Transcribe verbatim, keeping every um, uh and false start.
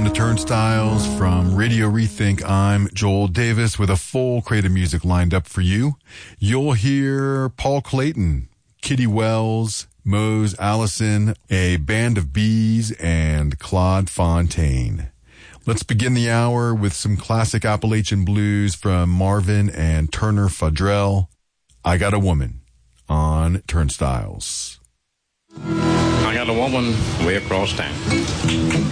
to Turnstiles from Radio Rethink. I'm Joel Davis with a full crate of music lined up for you. You'll hear Paul Clayton, Kitty Wells, Mose Allison, A Band of Bees, and Claude Fontaine. Let's begin the hour with some classic Appalachian blues from Marvin and Turner Fudrell. I Got a Woman on Turnstiles. I got a woman way across town.